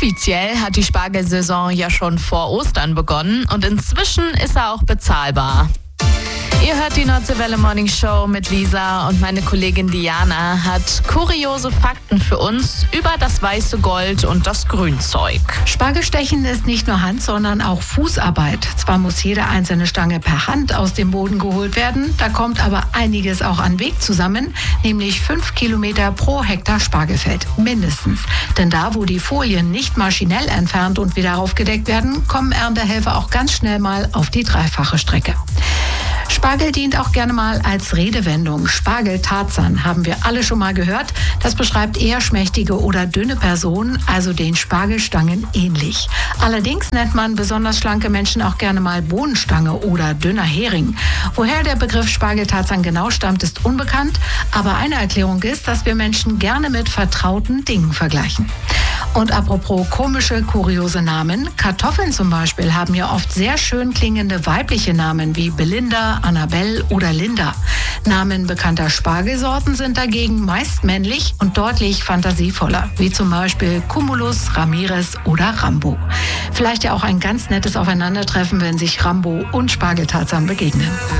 Offiziell hat die Spargelsaison ja schon vor Ostern begonnen und inzwischen ist er auch bezahlbar. Ihr hört die Nordseewelle Morning Show mit Lisa und meine Kollegin Diana hat kuriose Fakten für uns über das weiße Gold und das Grünzeug. Spargelstechen ist nicht nur Hand, sondern auch Fußarbeit. Zwar muss jede einzelne Stange per Hand aus dem Boden geholt werden, da kommt aber einiges auch an Weg zusammen, nämlich 5 Kilometer pro Hektar Spargelfeld, mindestens. Denn da, wo die Folien nicht maschinell entfernt und wieder aufgedeckt werden, kommen Erntehelfer auch ganz schnell mal auf die dreifache Strecke. Spargel dient auch gerne mal als Redewendung. Spargeltarzan haben wir alle schon mal gehört. Das beschreibt eher schmächtige oder dünne Personen, also den Spargelstangen ähnlich. Allerdings nennt man besonders schlanke Menschen auch gerne mal Bohnenstange oder dünner Hering. Woher der Begriff Spargeltarzan genau stammt, ist unbekannt. Aber eine Erklärung ist, dass wir Menschen gerne mit vertrauten Dingen vergleichen. Und apropos komische, kuriose Namen, Kartoffeln zum Beispiel haben ja oft sehr schön klingende weibliche Namen wie Belinda, Annabelle oder Linda. Namen bekannter Spargelsorten sind dagegen meist männlich und deutlich fantasievoller, wie zum Beispiel Cumulus, Ramirez oder Rambo. Vielleicht ja auch ein ganz nettes Aufeinandertreffen, wenn sich Rambo und Spargeltarzan begegnen.